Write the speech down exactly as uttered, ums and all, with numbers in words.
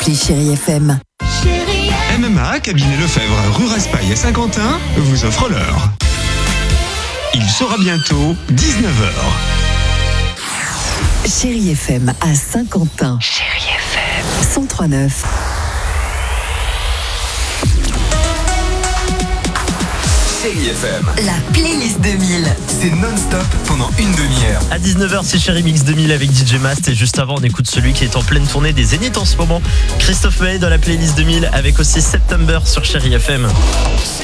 l'appli Chérie F M. M M A, cabinet Lefebvre, rue Raspail à Saint-Quentin, vous offre l'heure. Il sera bientôt dix-neuf heures. Chérie F M à Saint-Quentin. Chérie F M. cent trois neuf. Chérie F M. La playlist deux mille. C'est non-stop pendant une demi-heure. À dix-neuf heures, c'est Chérie Mix deux mille avec D J Mast. Et juste avant, on écoute celui qui est en pleine tournée des Zéniths en ce moment, Christophe Maé dans la playlist deux mille, avec aussi September sur Chérie F M.